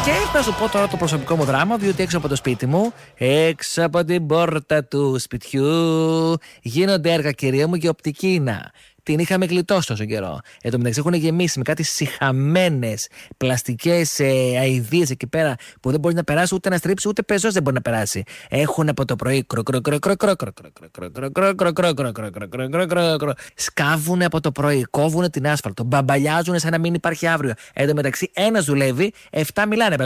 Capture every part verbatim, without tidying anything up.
Και θα σου πω τώρα το προσωπικό μου δράμα, διότι έξω από το σπίτι μου, έξω από την πόρτα του σπιτιού, γίνονται έργα, κυρία μου, και οπτικίνα. Την είχαμε γλιτώσει τόσο καιρό. Εν τω μεταξύ έχουν γεμίσει με κάτι σιχαμένες πλαστικές αηδίες εκεί πέρα που δεν μπορεί να περάσει ούτε να στρίψει ούτε πεζός δεν μπορεί να περάσει. Έχουν από το πρωί σκάβουν από το πρωί, κόβουν την άσφαλτο, μπαμπαλιάζουν σαν να μην υπάρχει αύριο. Εν τω μεταξύ ένας δουλεύει, εφτά μιλάνε.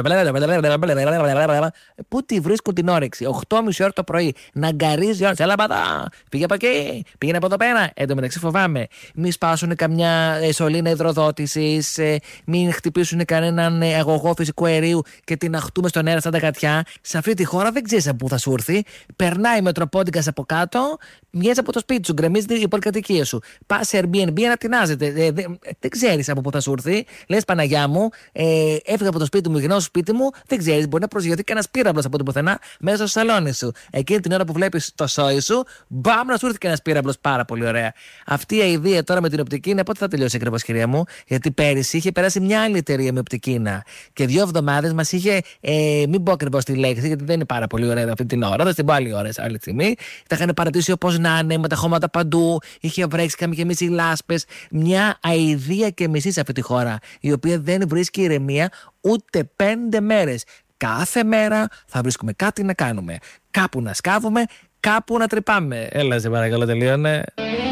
Πού τη βρίσκουν την όρεξη, οκτώ και μισή ώρα το πρωί, να γκαρίζει όλα. Έλα πατά, πήγε από εκεί, πήγαινε από εδώ πέρα. Εν τω μεταξύ φοβάμαι. Μην σπάσουν καμιά σωλήνα υδροδότησης, μην χτυπήσουν κανέναν αγωγό φυσικού αερίου και την αχτούμε στον αέρα σαν τα γατιά. Σε αυτή τη χώρα δεν ξέρεις από πού θα σου έρθει. Περνάει μετροπόντικας από κάτω, βγαίνει από το σπίτι σου, γκρεμίζει η πολυκατοικία σου. Πας σε Airbnb να τεινάζεται. Ε, δεν δεν ξέρεις από πού θα σου έρθει. Λες, Παναγιά μου, ε, έφυγα από το σπίτι μου, γυρνάω στο σπίτι μου, δεν ξέρεις. Μπορεί να προσγειωθεί και ένας πύραυλος από το πουθενά μέσα στο σαλόνι σου. Εκείνη την ώρα που βλέπεις το σόι σου, μπαμ, να σου έρθει και ένας πύραυλος πάρα πολύ ωραία. Αυτή η ιδέα τώρα με την οπτικίνα πότε θα τελειώσει ακριβώς, κυρία μου? Γιατί πέρυσι είχε περάσει μια άλλη εταιρεία με οπτικίνα και δύο εβδομάδες μας είχε. Ε, μην πω ακριβώς τη λέξη, γιατί δεν είναι πάρα πολύ ωραία αυτή την ώρα. Θα την πω άλλη ώρα, άλλη στιγμή. Τα είχαν παρατήσει όπως να είναι, με τα χώματα παντού. Είχε βρέξει, είχαμε γεμίσει λάσπες. Μια αηδία και μισή σε αυτή τη χώρα, η οποία δεν βρίσκει ηρεμία ούτε πέντε μέρες. Κάθε μέρα θα βρίσκουμε κάτι να κάνουμε. Κάπου να σκάβουμε, κάπου να τρυπάμε. Έλα, σε παρακαλώ, τελείωνε.